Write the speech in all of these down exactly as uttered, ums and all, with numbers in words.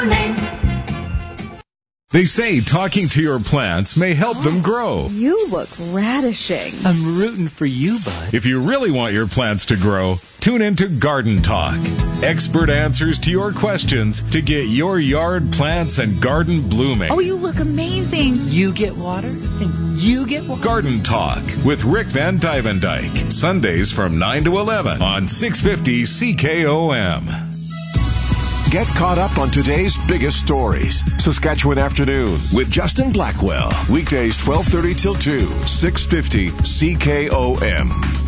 They say talking to your plants may help oh, them grow. You look radishing. I'm rooting for you, bud. If you really want your plants to grow, tune into Garden Talk. Expert answers to your questions to get your yard plants and garden blooming. Oh, you look amazing. You get water, and you get water. Garden Talk with Rick Van Dyke. Sundays from nine to eleven on six fifty C K O M. Get caught up on today's biggest stories. Saskatchewan Afternoon with Justin Blackwell. Weekdays twelve thirty till two, six fifty C K O M.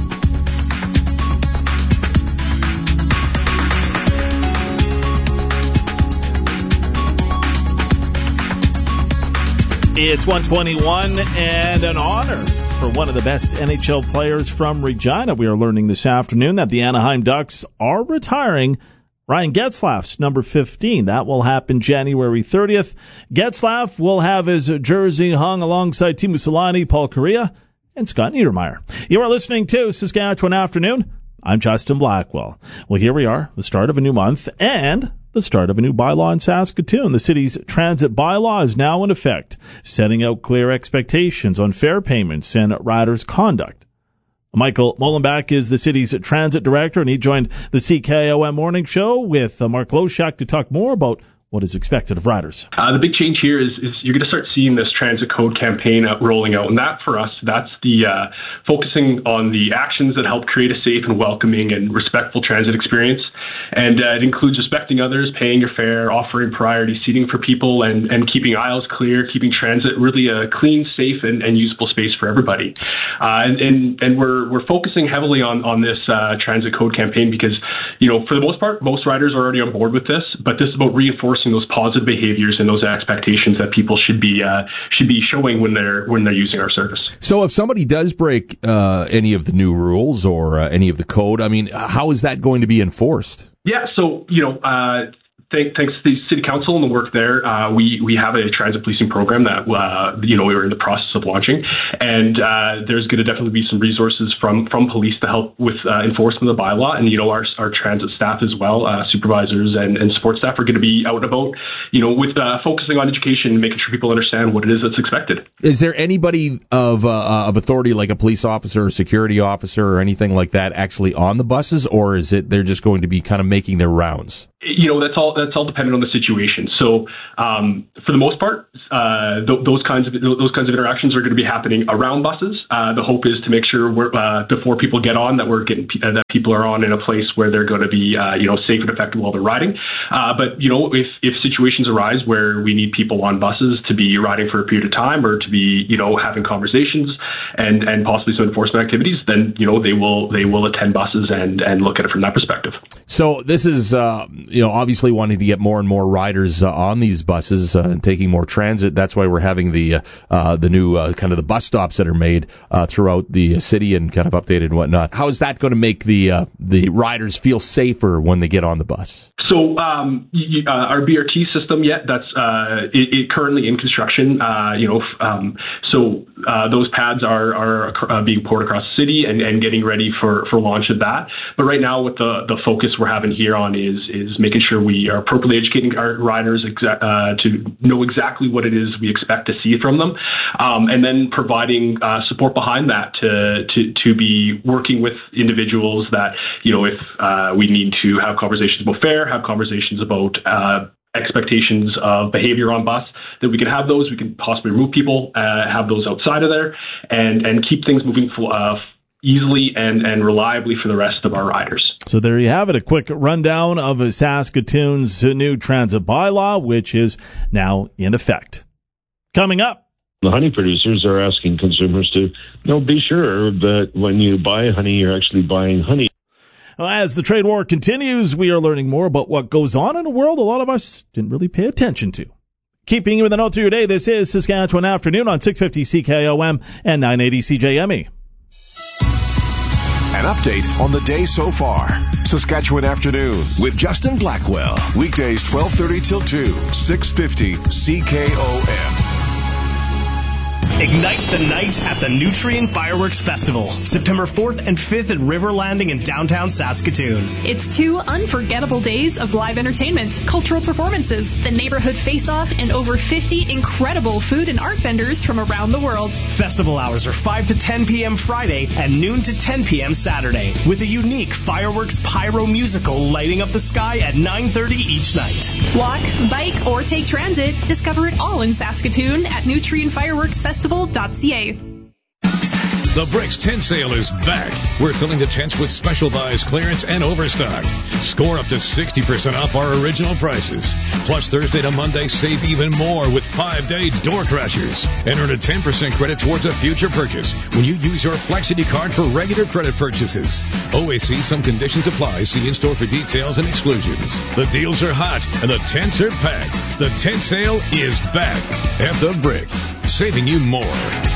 It's one twenty-one and an honor for one of the best N H L players from Regina. We are learning this afternoon that the Anaheim Ducks are retiring Ryan Getzlaf's number fifteen. That will happen January thirtieth. Getzlaf will have his jersey hung alongside Teemu Selanne, Paul Kariya, and Scott Niedermayer. You are listening to Saskatchewan Afternoon. I'm Justin Blackwell. Well, here we are, the start of a new month and the start of a new bylaw in Saskatoon. The city's transit bylaw is now in effect, setting out clear expectations on fare payments and riders' conduct. Michael Molenbeek is the city's transit director, and he joined the C K O M Morning Show with Mark Loshak to talk more about what is expected of riders. Uh, the big change here is, is you're going to start seeing this transit code campaign uh, rolling out. And that, for us, that's the uh, focusing on the actions that help create a safe and welcoming and respectful transit experience. And uh, it includes respecting others, paying your fare, offering priority seating for people, and, and keeping aisles clear, keeping transit really a clean, safe, and, and usable space for everybody. Uh, and, and, and we're we're focusing heavily on, on this uh, transit code campaign because, you know, for the most part, most riders are already on board with this, but this is about reinforcing those positive behaviors and those expectations that people should be uh, should be showing when they're when they're using our service. So if somebody does break uh, any of the new rules or uh, any of the code, I mean, how is that going to be enforced? Yeah, so, you know, uh, th- thanks to the City Council and the work there, uh, we, we have a transit policing program that, uh, you know, we were in the process of launching. And uh, there's going to definitely be some resources from, from police to help with uh, enforcement of the bylaw. And, you know, our our transit staff as well, uh, supervisors and, and support staff are going to be out and about, you know, with uh, focusing on education, making sure people understand what it is that's expected. Is there anybody of uh, of authority, like a police officer or security officer or anything like that, actually on the buses, or is it they're just going to be kind of making their rounds? You know, that's all. That's all dependent on the situation. So, um, for the most part, uh, th- those kinds of those kinds of interactions are going to be happening around buses. Uh, the hope is to make sure we're, uh, before people get on, that we're getting uh, that people are on in a place where they're going to be, uh, you know, safe and effective while they're riding. Uh, but you know, if if situations arise where we need people on buses to be riding for a period of time or to be, you know, having conversations and and possibly some enforcement activities, then you know they will they will attend buses and and look at it from that perspective. So this is. Uh, You know, obviously wanting to get more and more riders uh, on these buses uh, and taking more transit. That's why we're having the uh, uh, the new uh, kind of the bus stops that are made uh, throughout the city and kind of updated and whatnot. How is that going to make the uh, the riders feel safer when they get on the bus? So um, y- uh, our B R T system, yeah, that's uh, it, it currently in construction. Uh, you know, f- um, so uh, those pads are are uh, being poured across the city and, and getting ready for, for launch of that. But right now, what the, the focus we're having here on is is making sure we are appropriately educating our riders exa- uh, to know exactly what it is we expect to see from them, um, and then providing uh, support behind that to, to to be working with individuals that, you know, if uh, we need to have conversations about fare, have conversations about uh, expectations of behavior on bus, that we can have those, we can possibly remove people, uh, have those outside of there, and, and keep things moving uh, easily and, and reliably for the rest of our riders. So there you have it, a quick rundown of Saskatoon's new transit bylaw, which is now in effect. Coming up, the honey producers are asking consumers to, you know, be sure that when you buy honey, you're actually buying honey. As the trade war continues, we are learning more about what goes on in a world a lot of us didn't really pay attention to. Keeping you in the know through your day, this is Saskatchewan Afternoon on six fifty C K O M and nine eighty C J M E. An update on the day so far. Saskatchewan Afternoon with Justin Blackwell. Weekdays twelve thirty till two, six fifty C K O M. Ignite the night at the Nutrien Fireworks Festival, September fourth and fifth at River Landing in downtown Saskatoon. It's two unforgettable days of live entertainment, cultural performances, the neighborhood face-off, and over fifty incredible food and art vendors from around the world. Festival hours are five to ten p.m. Friday and noon to ten p.m. Saturday, with a unique fireworks pyro musical lighting up the sky at nine thirty each night. Walk, bike, or take transit. Discover it all in Saskatoon at nutrien fireworks festival dot c a. The Bricks Tent Sale is back. We're filling the tents with special buys, clearance, and overstock. Score up to sixty percent off our original prices. Plus, Thursday to Monday, save even more with five-day door crashers. And earn a ten percent credit towards a future purchase when you use your Flexity card for regular credit purchases. Always see some conditions apply. See in-store for details and exclusions. The deals are hot, and the tents are packed. The tent sale is back at the Brick, saving you more.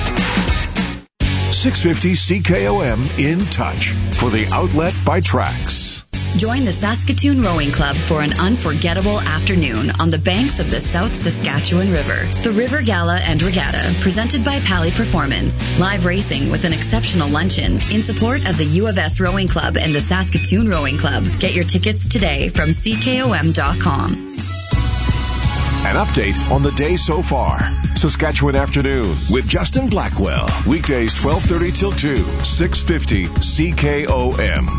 six fifty C K O M in touch for the outlet by Trax. Join the Saskatoon Rowing Club for an unforgettable afternoon on the banks of the South Saskatchewan River. The River Gala and Regatta, presented by Pally Performance. Live racing with an exceptional luncheon in support of the U of S Rowing Club and the Saskatoon Rowing Club. Get your tickets today from C K O M dot com. An update on the day so far. Saskatchewan Afternoon with Justin Blackwell. Weekdays twelve thirty till two, six fifty C K O M.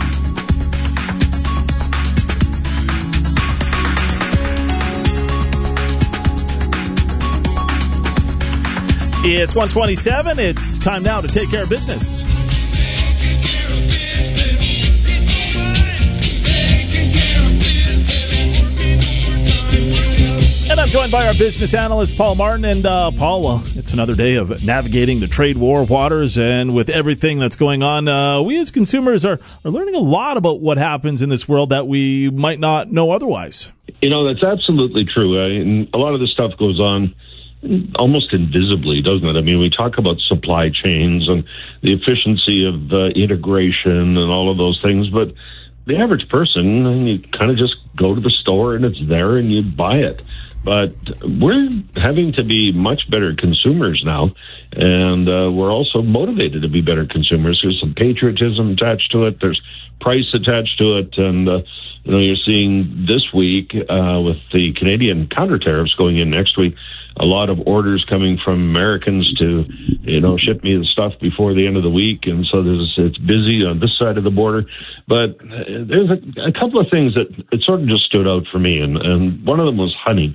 It's one twenty-seven. It's time now to take care of business. And I'm joined by our business analyst, Paul Martin. And, uh, Paul, well, it's another day of navigating the trade war waters. And with everything that's going on, uh, we as consumers are, are learning a lot about what happens in this world that we might not know otherwise. You know, that's absolutely true. I mean, a lot of this stuff goes on almost invisibly, doesn't it? I mean, we talk about supply chains and the efficiency of uh, integration and all of those things, but the average person, you kind of just go to the store and it's there and you buy it. But we're having to be much better consumers now, and uh, we're also motivated to be better consumers. There's some patriotism attached to it. There's price attached to it, and uh, you know, you're seeing this week uh, with the Canadian counter tariffs going in next week, a lot of orders coming from Americans to, you know, ship me the stuff before the end of the week, and so there's it's busy on this side of the border. But there's a, a couple of things that it sort of just stood out for me, and, and one of them was honey.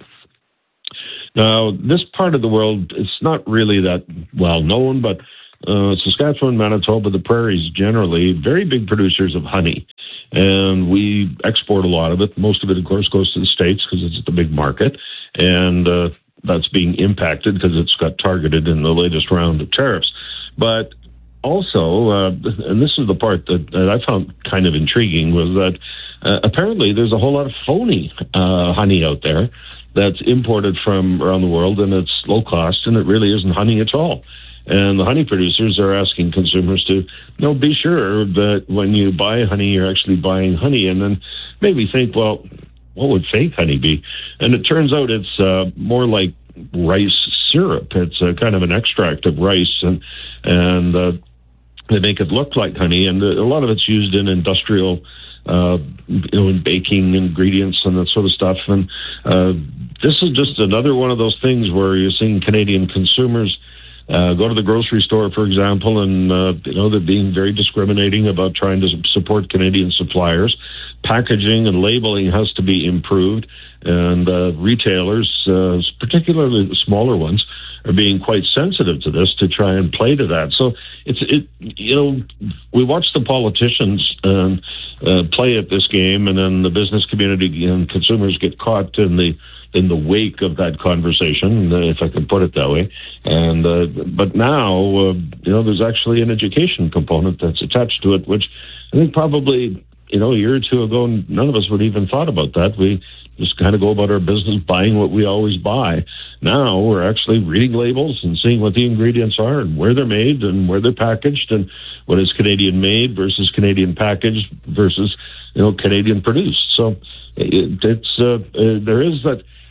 Now, this part of the world, it's not really that well known, but uh, Saskatchewan, Manitoba, the prairies generally, very big producers of honey. And we export a lot of it. Most of it, of course, goes to the States because it's the big market. And uh, that's being impacted because it's got targeted in the latest round of tariffs. But also, uh, and this is the part that, that I found kind of intriguing, was that uh, apparently there's a whole lot of phony uh, honey out there that's imported from around the world, and it's low cost, and it really isn't honey at all. And the honey producers are asking consumers to, you know, be sure that when you buy honey, you're actually buying honey, and then maybe think, well, what would fake honey be? And it turns out it's uh, more like rice syrup. It's a kind of an extract of rice, and and uh, they make it look like honey, and a lot of it's used in industrial Uh, you know, in baking ingredients and that sort of stuff. And uh, this is just another one of those things where you're seeing Canadian consumers uh, go to the grocery store, for example, and, uh, you know, they're being very discriminating about trying to support Canadian suppliers. Packaging and labeling has to be improved, and uh, retailers, uh, particularly the smaller ones, are being quite sensitive to this to try and play to that. So it's, it, you know, we watch the politicians um, uh, play at this game, and then the business community and consumers get caught in the in the wake of that conversation, if I can put it that way. And uh, but now, uh, you know, there's actually an education component that's attached to it, which I think probably, you know, a year or two ago, none of us would even thought about that. We just kind of go about our business buying what we always buy. Now we're actually reading labels and seeing what the ingredients are and where they're made and where they're packaged and what is Canadian made versus Canadian packaged versus, you know, Canadian produced. So it, it's uh, uh, there is that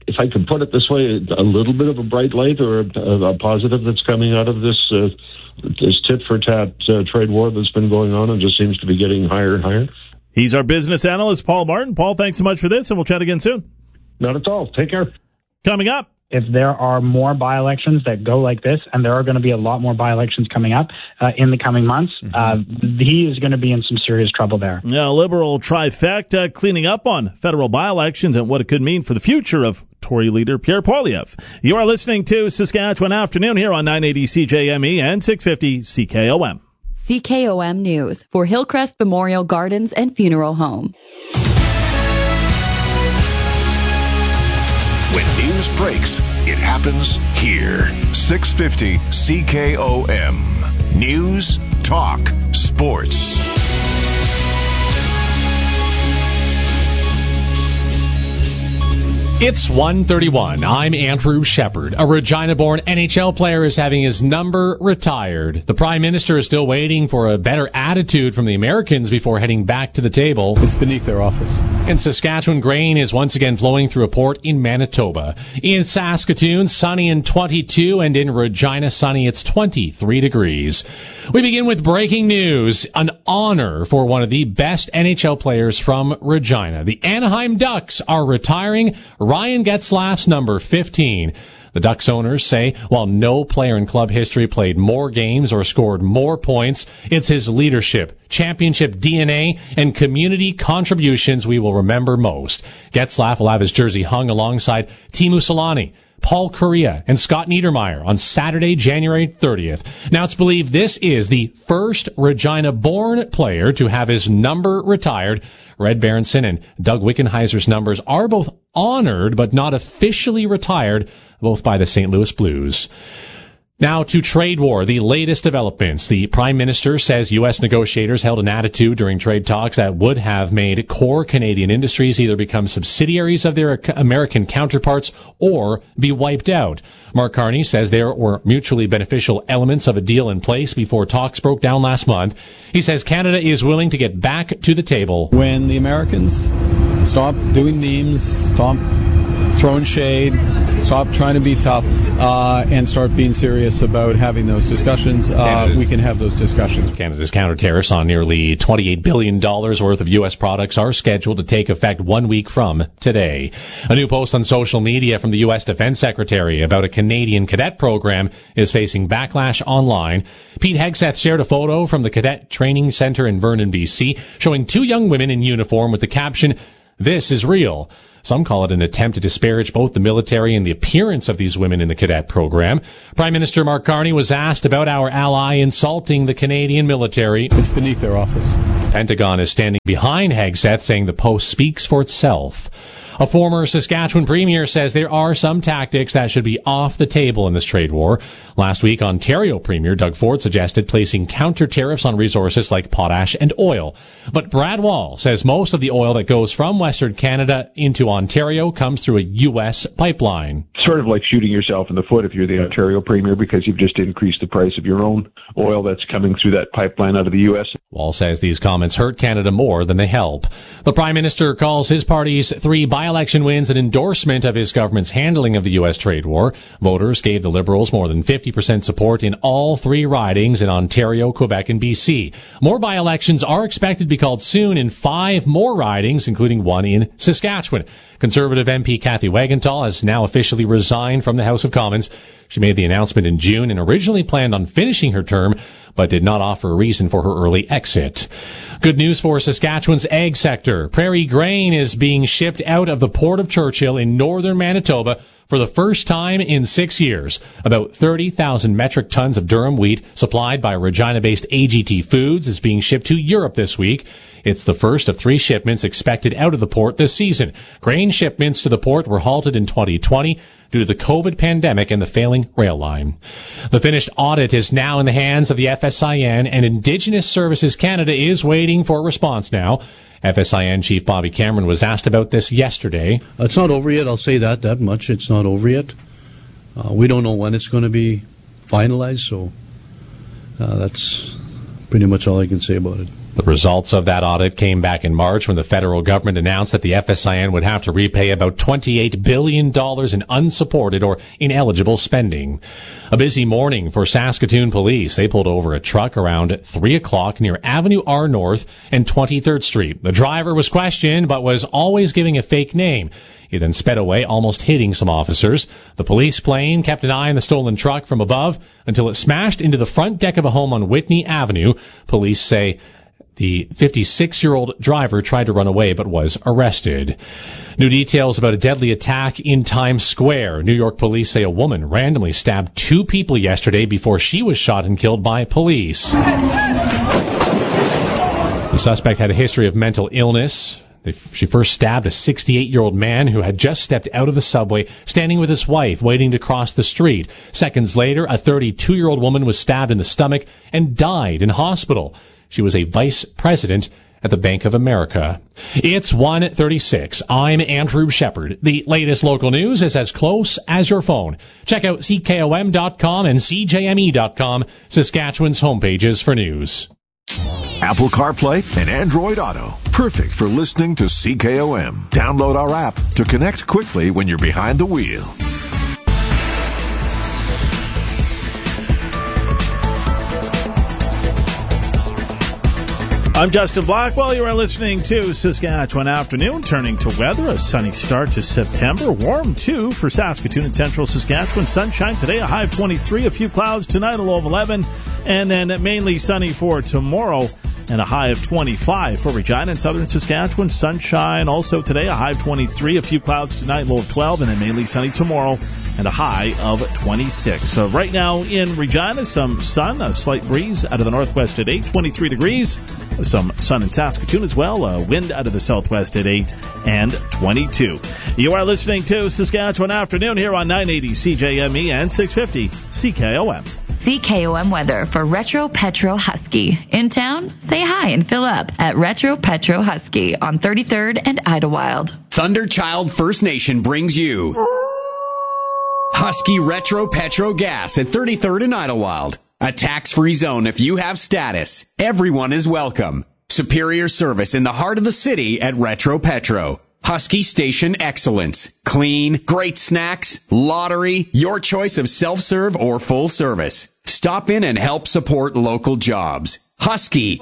if I could put it this way, a little bit of a bright light or a, a positive that's coming out of this uh, this tit-for-tat uh, trade war that's been going on and just seems to be getting higher and higher. He's our business analyst, Paul Martin. Paul, thanks so much for this, and we'll chat again soon. Not at all. Take care. Coming up. If there are more by-elections that go like this, and there are going to be a lot more by-elections coming up uh, in the coming months, mm-hmm. uh, he is going to be in some serious trouble there. Yeah, Liberal trifecta cleaning up on federal by-elections and what it could mean for the future of Tory leader Pierre Poilievre. You are listening to Saskatchewan Afternoon here on nine eighty C J M E and six fifty C K O M. C K O M News for Hillcrest Memorial Gardens and Funeral Home. When news breaks, it happens here. six fifty C K O M. News, talk, sports. It's one thirty-one. I'm Andrew Shepard. A Regina-born N H L player is having his number retired. The Prime Minister is still waiting for a better attitude from the Americans before heading back to the table. It's beneath their office. In Saskatchewan, grain is once again flowing through a port in Manitoba. In Saskatoon, sunny and twenty-two, and in Regina, sunny, it's twenty-three degrees. We begin with breaking news. An honor for one of the best N H L players from Regina. The Anaheim Ducks are retiring Ryan Getzlaf's number fifteen. The Ducks owners say while no player in club history played more games or scored more points, it's his leadership, championship D N A, and community contributions we will remember most. Getzlaf will have his jersey hung alongside Teemu Selanne, Paul Kariya, and Scott Niedermayer on Saturday, January thirtieth. Now, it's believed this is the first Regina-born player to have his number retired. Red Berenson and Doug Wickenheiser's numbers are both honored but not officially retired, both by the Saint Louis Blues. Now to trade war, the latest developments. The Prime Minister says U S negotiators held an attitude during trade talks that would have made core Canadian industries either become subsidiaries of their American counterparts or be wiped out. Mark Carney says there were mutually beneficial elements of a deal in place before talks broke down last month. He says Canada is willing to get back to the table. When the Americans stop doing memes, stop throwing shade, stop trying to be tough, uh, and start being serious about having those discussions, uh, we can have those discussions. Canada's counter tariffs on nearly twenty-eight billion dollars worth of U S products are scheduled to take effect one week from today. A new post on social media from the U S Defense Secretary about a Canadian cadet program is facing backlash online. Pete Hegseth shared a photo from the Cadet Training Center in Vernon, B C, showing two young women in uniform with the caption, "This is real." Some call it an attempt to disparage both the military and the appearance of these women in the cadet program. Prime Minister Mark Carney was asked about our ally insulting the Canadian military. It's beneath their office. Pentagon is standing behind Hegseth, saying the post speaks for itself. A former Saskatchewan premier says there are some tactics that should be off the table in this trade war. Last week, Ontario Premier Doug Ford suggested placing counter tariffs on resources like potash and oil. But Brad Wall says most of the oil that goes from Western Canada into Ontario comes through a U S pipeline. Sort of like shooting yourself in the foot if you're the Ontario Premier because you've just increased the price of your own oil that's coming through that pipeline out of the U S. Wall says these comments hurt Canada more than they help. The Prime Minister calls his party's three by-election wins an endorsement of his government's handling of the U S trade war. Voters gave the Liberals more than fifty percent support in all three ridings in Ontario, Quebec, and B C. More by-elections are expected to be called soon in five more ridings, including one in Saskatchewan. Conservative M P Kathy Wagenthal has now officially resigned from the House of Commons. She made the announcement in June and originally planned on finishing her term, but did not offer a reason for her early exit. Good news for Saskatchewan's ag sector. Prairie grain is being shipped out of the Port of Churchill in northern Manitoba for the first time in six years. About thirty thousand metric tons of durum wheat supplied by Regina-based A G T Foods is being shipped to Europe this week. It's the first of three shipments expected out of the port this season. Grain shipments to the port were halted in twenty twenty due to the COVID pandemic and the failing rail line. The finished audit is now in the hands of the F S I N, and Indigenous Services Canada is waiting for a response now. F S I N Chief Bobby Cameron was asked about this yesterday. It's not over yet. I'll say that, that much. It's not over yet. Uh, we don't know when it's going to be finalized, so uh, that's pretty much all I can say about it. The results of that audit came back in March when the federal government announced that the F S I N would have to repay about twenty-eight billion dollars in unsupported or ineligible spending. A busy morning for Saskatoon police. They pulled over a truck around three o'clock near Avenue R North and twenty-third Street. The driver was questioned but was always giving a fake name. He then sped away, almost hitting some officers. The police plane kept an eye on the stolen truck from above until it smashed into the front deck of a home on Whitney Avenue. Police say the fifty-six-year-old driver tried to run away but was arrested. New details about a deadly attack in Times Square. New York police say a woman randomly stabbed two people yesterday before she was shot and killed by police. The suspect had a history of mental illness. They, she first stabbed a sixty-eight-year-old man who had just stepped out of the subway, standing with his wife, waiting to cross the street. Seconds later, a thirty-two-year-old woman was stabbed in the stomach and died in hospital. She was a vice president at the Bank of America. It's one thirty-six. I'm Andrew Shepard. The latest local news is as close as your phone. Check out C K O M dot com and C J M E dot com, Saskatchewan's homepages for news. Apple CarPlay and Android Auto. Perfect for listening to C K O M. Download our app to connect quickly when you're behind the wheel. I'm Justin Blackwell. You are listening to Saskatchewan Afternoon. Turning to weather, a sunny start to September. Warm, too, for Saskatoon and central Saskatchewan. Sunshine today, a high of twenty-three. A few clouds tonight, a low of eleven. And then mainly sunny for tomorrow and a high of twenty-five. For Regina and southern Saskatchewan, sunshine also today, a high of twenty-three. A few clouds tonight, low of twelve. And then mainly sunny tomorrow and a high of twenty-six. So right now in Regina, some sun, a slight breeze out of the northwest at eight, twenty-three degrees. Some sun in Saskatoon as well. A wind out of the southwest at eight and twenty-two. You are listening to Saskatchewan Afternoon here on nine eighty C J M E and six fifty C K O M. C K O M weather for Retro Petro Husky. In town, say hi and fill up at Retro Petro Husky on thirty-third and Idlewild. Thunderchild First Nation brings you Husky Retro Petro Gas at thirty-third and Idlewild. A tax-free zone if you have status. Everyone is welcome. Superior service in the heart of the city at Retro Petro. Husky Station Excellence. Clean, great snacks, lottery, your choice of self-serve or full service. Stop in and help support local jobs. Husky.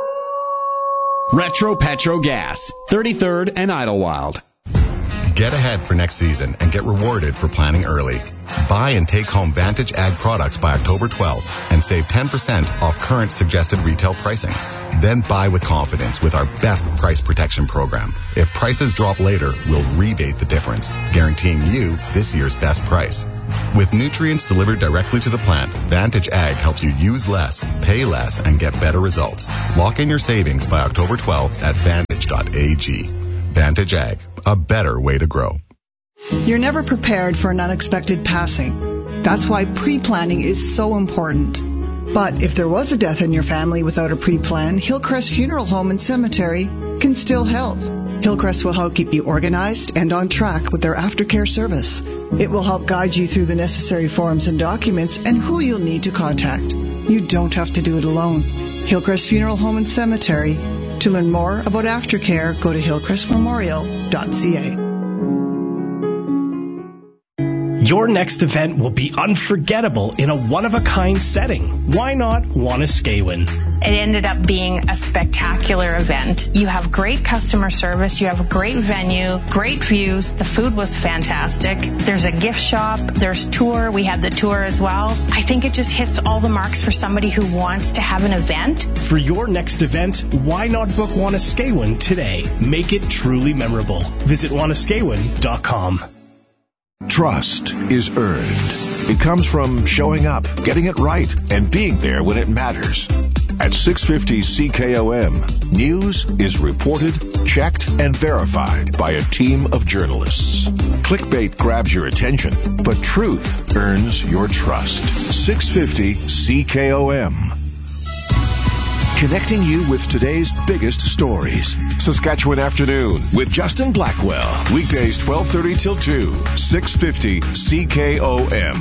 Retro Petro Gas. thirty-third and Idlewild. Get ahead for next season and get rewarded for planning early. Buy and take home Vantage Ag products by October twelfth and save ten percent off current suggested retail pricing. Then buy with confidence with our best price protection program. If prices drop later, we'll rebate the difference, guaranteeing you this year's best price. With nutrients delivered directly to the plant, Vantage Ag helps you use less, pay less, and get better results. Lock in your savings by October twelfth at vantage dot a g. Vantage Ag, a better way to grow. You're never prepared for an unexpected passing. That's why pre-planning is so important. But if there was a death in your family without a pre-plan, Hillcrest Funeral Home and Cemetery can still help. Hillcrest will help keep you organized and on track with their aftercare service. It will help guide you through the necessary forms and documents and who you'll need to contact. You don't have to do it alone. Hillcrest Funeral Home and Cemetery. To learn more about aftercare, go to hillcrest memorial dot c a. Your next event will be unforgettable in a one-of-a-kind setting. Why not Wanuskewin? It ended up being a spectacular event. You have great customer service. You have a great venue, great views. The food was fantastic. There's a gift shop. There's tour. We had the tour as well. I think it just hits all the marks for somebody who wants to have an event. For your next event, why not book Wanuskewin today? Make it truly memorable. Visit wanuskewin dot com. Trust is earned. It comes from showing up, getting it right, and being there when it matters. At six fifty C K O M, news is reported, checked, and verified by a team of journalists. Clickbait grabs your attention, but truth earns your trust. six fifty C K O M. Connecting you with today's biggest stories. Saskatchewan Afternoon with Justin Blackwell. Weekdays twelve thirty till two. six fifty C K O M.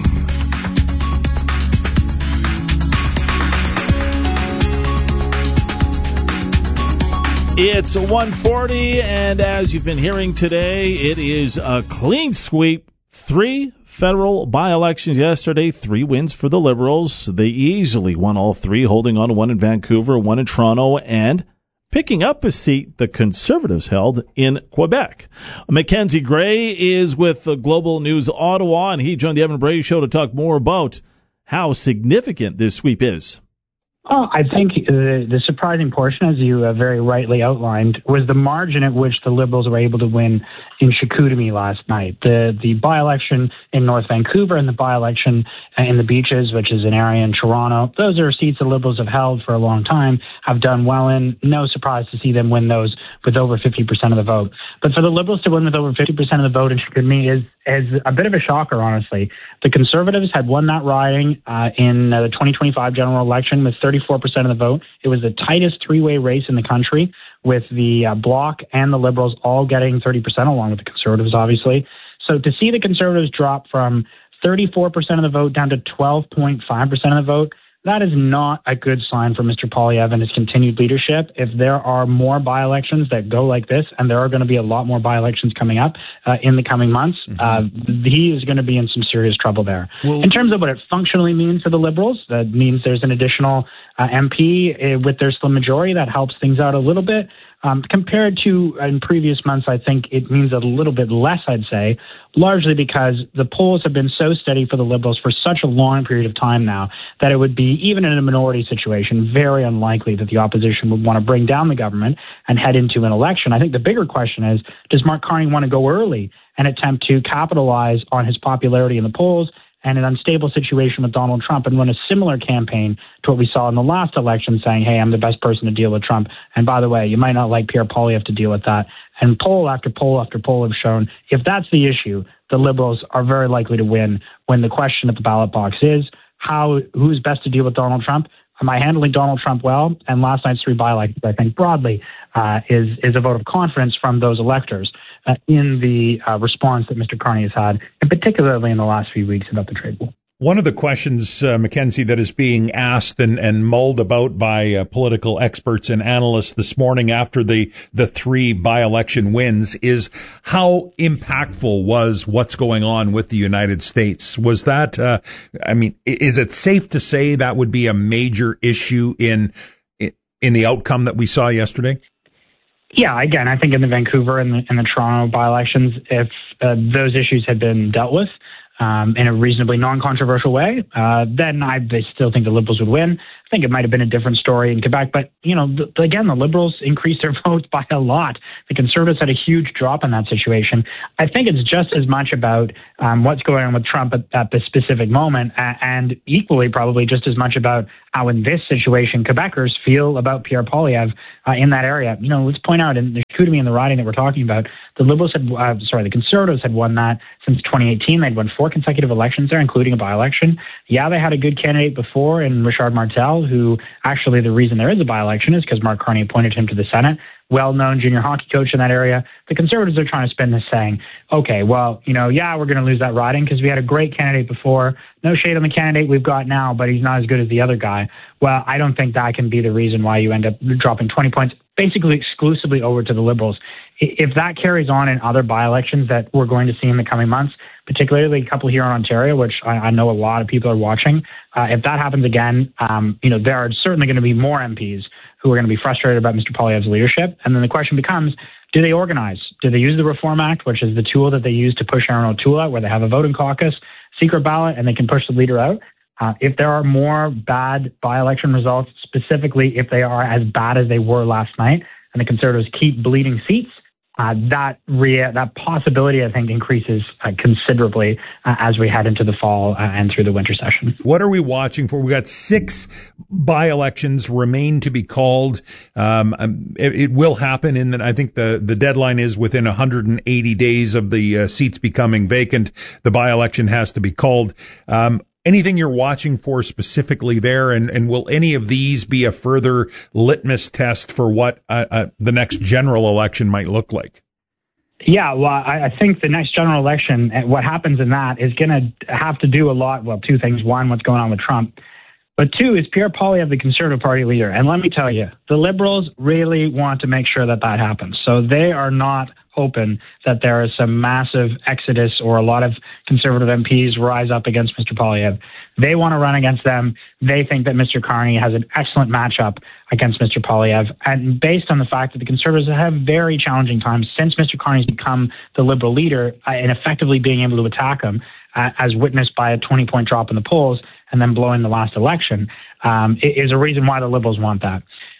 It's one forty, and as you've been hearing today, it is a clean sweep. Three federal by-elections yesterday, three wins for the Liberals. They easily won all three, holding on to one in Vancouver, one in Toronto, and picking up a seat the Conservatives held in Quebec. Mackenzie Gray is with Global News Ottawa, and he joined the Evan Brady Show to talk more about how significant this sweep is. Oh, I think the, the surprising portion, as you uh, very rightly outlined, was the margin at which the Liberals were able to win in Chicoutimi last night. The the by-election in North Vancouver and the by-election in the Beaches, which is an area in Toronto, those are seats the Liberals have held for a long time, have done well in. No surprise to see them win those with over fifty percent of the vote. But for the Liberals to win with over fifty percent of the vote in Chicoutimi is, is a bit of a shocker, honestly. The Conservatives had won that riding uh, in uh, the twenty twenty-five general election with thirty-four percent of the vote. It was the tightest three-way race in the country, with the uh, Bloc and the Liberals all getting thirty percent, along with the Conservatives, obviously. So to see the Conservatives drop from thirty-four percent of the vote down to twelve point five percent of the vote, that is not a good sign for Mister Poilievre and his continued leadership. If there are more by-elections that go like this, and there are going to be a lot more by-elections coming up uh, in the coming months, mm-hmm. uh, he is going to be in some serious trouble there. Well, in terms of what it functionally means for the Liberals, that means there's an additional uh, M P uh, with their slim majority. That helps things out a little bit. Um, compared to in previous months, I think it means a little bit less, I'd say, largely because the polls have been so steady for the Liberals for such a long period of time now that it would be, even in a minority situation, very unlikely that the opposition would want to bring down the government and head into an election. I think the bigger question is, does Mark Carney want to go early and attempt to capitalize on his popularity in the polls and an unstable situation with Donald Trump and run a similar campaign to what we saw in the last election, saying, hey, I'm the best person to deal with Trump. And by the way, you might not like Pierre Poilievre to deal with that. And poll after poll after poll have shown if that's the issue, the Liberals are very likely to win when the question at the ballot box is, how who's best to deal with Donald Trump? Am I handling Donald Trump well? And last night's three by-elections, I think, broadly, uh, is, is a vote of confidence from those electors uh, in the uh, response that Mister Carney has had, and particularly in the last few weeks about the trade war. One of the questions, uh, Mackenzie, that is being asked and, and mulled about by uh, political experts and analysts this morning after the, the three by-election wins is how impactful was what's going on with the United States? Was that, uh, I mean, is it safe to say that would be a major issue in in the outcome that we saw yesterday? Yeah, again, I think in the Vancouver and the, and the Toronto by-elections, if uh, those issues had been dealt with, Um, in a reasonably non-controversial way, uh, then I, I still think the Liberals would win. I think it might have been a different story in Quebec, but, you know, the, again, the Liberals increased their votes by a lot. The Conservatives had a huge drop in that situation. I think it's just as much about um, what's going on with Trump at, at this specific moment, uh, and equally probably just as much about how in this situation Quebecers feel about Pierre Poilievre uh, in that area. You know, let's point out in the Chicoutimi and the riding that we're talking about, the Liberals had, uh, sorry, the Conservatives had won that since twenty eighteen. They'd won four consecutive elections there, including a by-election. Yeah, they had a good candidate before in Richard Martel, who actually the reason there is a by-election is because Mark Carney appointed him to the Senate. Well-known junior hockey coach in that area. The Conservatives are trying to spin this saying, okay, well, you know, yeah, we're going to lose that riding because we had a great candidate before. No shade on the candidate we've got now, but he's not as good as the other guy. Well, I don't think that can be the reason why you end up dropping twenty points, basically exclusively over to the Liberals. If that carries on in other by-elections that we're going to see in the coming months, particularly a couple here in Ontario, which I, I know a lot of people are watching, uh, if that happens again, um, you know, there are certainly going to be more M Ps who are going to be frustrated about Mister Poilievre's leadership. And then the question becomes, do they organize? Do they use the Reform Act, which is the tool that they use to push Aaron O'Toole out, where they have a voting caucus, secret ballot, and they can push the leader out? Uh, if there are more bad by-election results, specifically if they are as bad as they were last night, and the Conservatives keep bleeding seats, Uh, that rea- that possibility, I think, increases uh, considerably uh, as we head into the fall uh, and through the winter session. What are we watching for? We've got six by-elections remain to be called. Um, it, it will happen, in that I think the, the deadline is within one hundred eighty days of the uh, seats becoming vacant. The by-election has to be called. Um, Anything you're watching for specifically there, and, and will any of these be a further litmus test for what uh, uh, the next general election might look like? Yeah, well, I, I think the next general election, what happens in that is going to have to do a lot, well, two things. One, what's going on with Trump. But two is Pierre Poilievre, the Conservative Party leader. And let me tell you, the Liberals really want to make sure that that happens. So they are not hoping that there is some massive exodus or a lot of Conservative M Ps rise up against Mister Poilievre. They want to run against them. They think that Mister Carney has an excellent matchup against Mister Poilievre. And based on the fact that the Conservatives have very challenging times since Mister Carney's become the Liberal leader uh, and effectively being able to attack him, uh, as witnessed by a twenty-point drop in the polls and then blowing the last election, um, is a reason why the Liberals want that.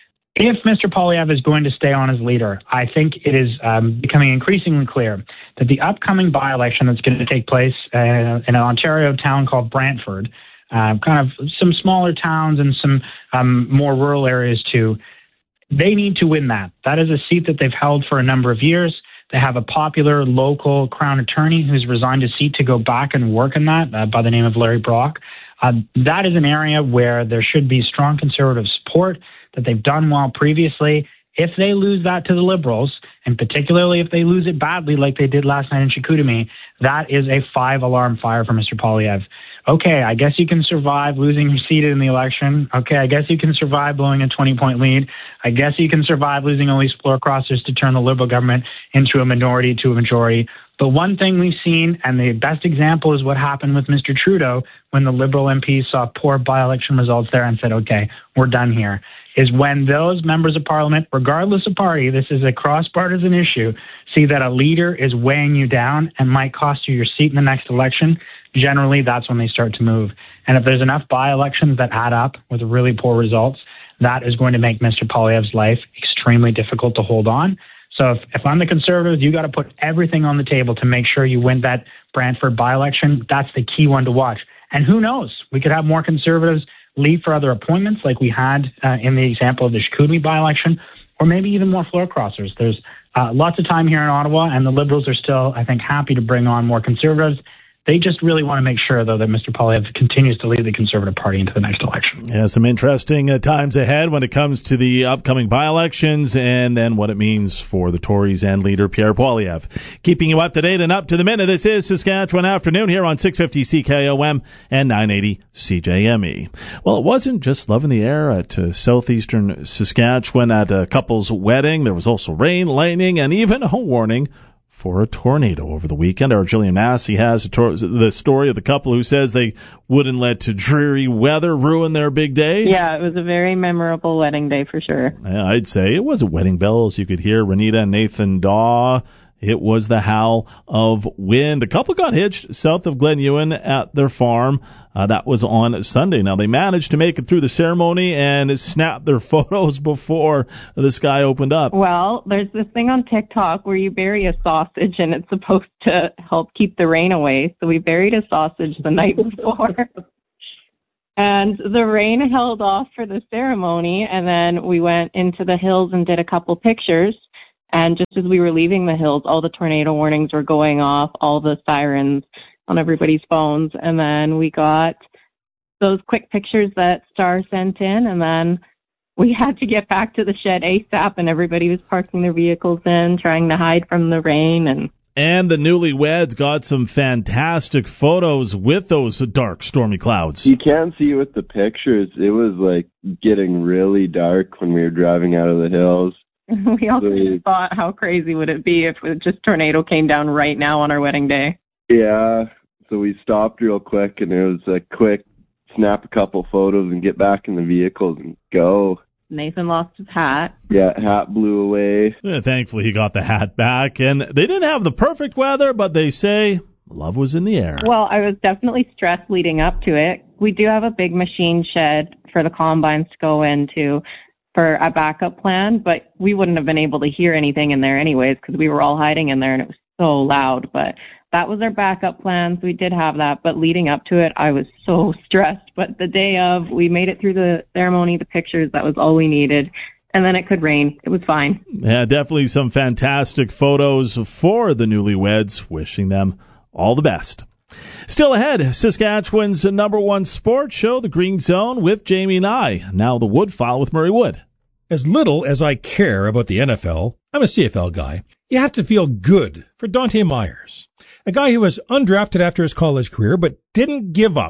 If Mister Poilievre is going to stay on as leader, I think it is um, becoming increasingly clear that the upcoming by-election that's going to take place uh, in an Ontario town called Brantford, uh, kind of some smaller towns and some um, more rural areas too, they need to win that. That is a seat that they've held for a number of years. They have a popular local Crown attorney who's resigned his seat to go back and work in that uh, by the name of Larry Brock. Uh, that is an area where there should be strong Conservative support, that they've done well previously. If they lose that to the Liberals, and particularly if they lose it badly like they did last night in Chicoutimi, that is a five-alarm fire for Mister Poilievre. Okay, I guess you can survive losing your seat in the election. Okay, I guess you can survive blowing a twenty-point lead. I guess you can survive losing all these floor crossers to turn the Liberal government into a minority to a majority. But one thing we've seen, and the best example is what happened with Mister Trudeau when the Liberal M Ps saw poor by-election results there and said, okay, we're done here, is when those members of Parliament, regardless of party, this is a cross-partisan issue, see that a leader is weighing you down and might cost you your seat in the next election, generally that's when they start to move. And if there's enough by-elections that add up with really poor results, that is going to make Mister Poilievre's life extremely difficult to hold on. So if, if I'm the Conservatives, you got to put everything on the table to make sure you win that Brantford by-election. That's the key one to watch. And who knows? We could have more Conservatives leave for other appointments like we had uh, in the example of the Chicoutimi by-election, or maybe even more floor crossers. There's uh, lots of time here in Ottawa, and the Liberals are still, I think, happy to bring on more Conservatives. They just really want to make sure, though, that Mister Poilievre continues to lead the Conservative Party into the next election. Yeah, some interesting uh, times ahead when it comes to the upcoming by-elections and then what it means for the Tories and leader Pierre Poilievre. Keeping you up to date and up to the minute, this is Saskatchewan Afternoon here on six fifty C K O M and nine eighty C J M E. Well, it wasn't just love in the air at uh, southeastern Saskatchewan at a couple's wedding. There was also rain, lightning, and even a warning for a tornado over the weekend. Our Jillian Massey has a tor- the story of the couple who says they wouldn't let dreary weather ruin their big day. Yeah, it was a very memorable wedding day for sure. Yeah, I'd say it was a wedding bells. You could hear Renita and Nathan Daw. It was the howl of wind. The couple got hitched south of Glen Ewan at their farm. Uh, that was on Sunday. Now, they managed to make it through the ceremony and snap their photos before the sky opened up. Well, there's this thing on TikTok where you bury a sausage and it's supposed to help keep the rain away. So we buried a sausage the night before. And the rain held off for the ceremony, and then we went into the hills and did a couple pictures. And just as we were leaving the hills, all the tornado warnings were going off, all the sirens on everybody's phones. And then we got those quick pictures that Star sent in, and then we had to get back to the shed ASAP, and everybody was parking their vehicles in, trying to hide from the rain. And And the newlyweds got some fantastic photos with those dark, stormy clouds. You can see with the pictures, it was like getting really dark when we were driving out of the hills. We also just thought, how crazy would it be if it just tornado came down right now on our wedding day? Yeah, so we stopped real quick, and it was a quick snap a couple photos and get back in the vehicles and go. Nathan lost his hat. Yeah, hat blew away. Yeah, thankfully, he got the hat back, and they didn't have the perfect weather, but they say love was in the air. Well, I was definitely stressed leading up to it. We do have a big machine shed for the combines to go into for a backup plan, but we wouldn't have been able to hear anything in there anyways because we were all hiding in there and it was so loud. But that was our backup plans. We did have that, but leading up to it, I was so stressed. But the day of, we made it through the ceremony, the pictures, that was all we needed. And then it could rain. It was fine. Yeah, definitely some fantastic photos for the newlyweds. Wishing them all the best. Still ahead, Saskatchewan's number one sports show, The Green Zone, with Jamie Nye. Now the Wood File with Murray Wood. As little as I care about the N F L, I'm a C F L guy. You have to feel good for Dante Myers, a guy who was undrafted after his college career but didn't give up.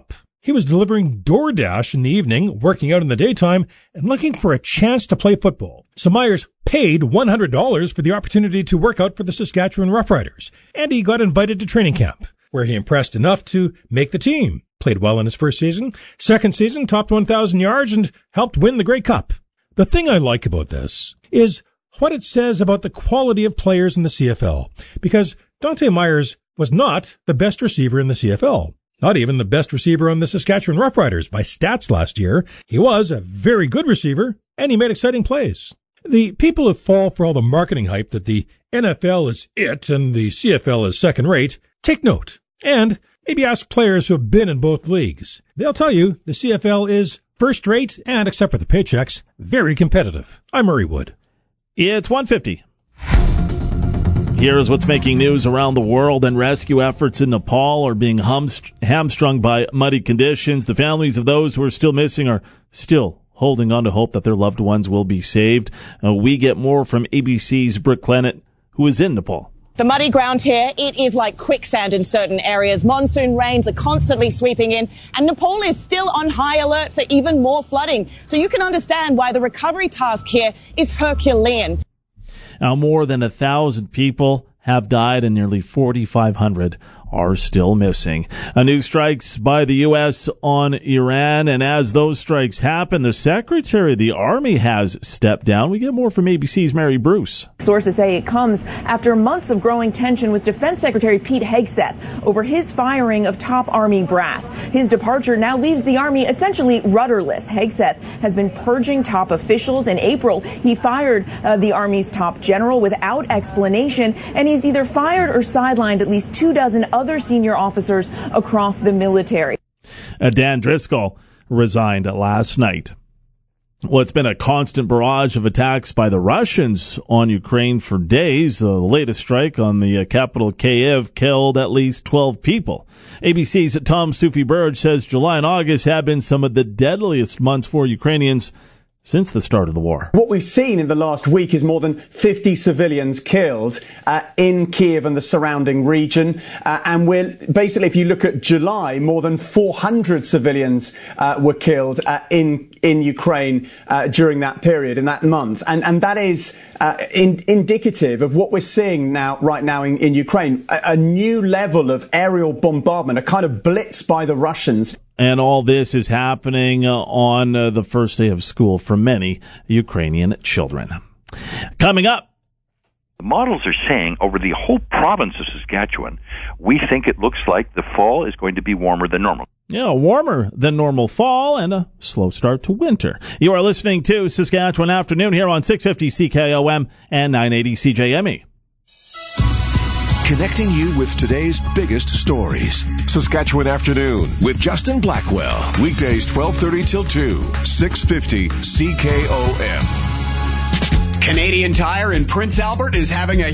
He was delivering DoorDash in the evening, working out in the daytime, and looking for a chance to play football. So Myers paid one hundred dollars for the opportunity to work out for the Saskatchewan Roughriders, and he got invited to training camp, where he impressed enough to make the team. Played well in his first season, second season topped one thousand yards, and helped win the Grey Cup. The thing I like about this is what it says about the quality of players in the C F L, because Dante Myers was not the best receiver in the C F L. Not even the best receiver on the Saskatchewan Roughriders by stats last year. He was a very good receiver, and he made exciting plays. The people who fall for all the marketing hype that the N F L is it and the C F L is second rate, take note, and maybe ask players who have been in both leagues. They'll tell you the C F L is first rate and, except for the paychecks, very competitive. I'm Murray Wood. It's one fifty. Here's what's making news around the world, and rescue efforts in Nepal are being humst- hamstrung by muddy conditions. The families of those who are still missing are still holding on to hope that their loved ones will be saved. Uh, we get more from A B C's Brooke Clennett, who is in Nepal. The muddy ground here, it is like quicksand in certain areas. Monsoon rains are constantly sweeping in, and Nepal is still on high alert for even more flooding. So you can understand why the recovery task here is Herculean. Now, more than a thousand people have died and nearly forty-five hundred are still missing. A new strikes by the U S on Iran, and as those strikes happen, the Secretary of the Army has stepped down. We get more from A B C's Mary Bruce. Sources say it comes after months of growing tension with Defense Secretary Pete Hegseth over his firing of top Army brass. His departure now leaves the Army essentially rudderless. Hegseth has been purging top officials. In April, he fired uh, the Army's top general without explanation, and he's either fired or sidelined at least two dozen other senior officers across the military. Uh, Dan Driscoll resigned last night. Well, it's been a constant barrage of attacks by the Russians on Ukraine for days. Uh, the latest strike on the uh, capital Kyiv killed at least twelve people. A B C's Tom Sufi-Burge says July and August have been some of the deadliest months for Ukrainians since the start of the war. What we've seen in the last week is more than fifty civilians killed uh, in Kyiv and the surrounding region. Uh, and we're basically, if you look at July, more than four hundred civilians uh, were killed uh, in in Ukraine uh, during that period, in that month. And and that is uh, in, indicative of what we're seeing now, right now in, in Ukraine, a, a new level of aerial bombardment, a kind of blitz by the Russians. And all this is happening uh, on uh, the first day of school for many Ukrainian children. Coming up. The models are saying over the whole province of Saskatchewan, we think it looks like the fall is going to be warmer than normal. Yeah, warmer than normal fall and a slow start to winter. You are listening to Saskatchewan Afternoon here on six fifty C K O M and nine eighty C J M E. Connecting you with today's biggest stories. Saskatchewan Afternoon with Justin Blackwell. Weekdays twelve thirty till two, six fifty C K O M. Canadian Tire in Prince Albert is having a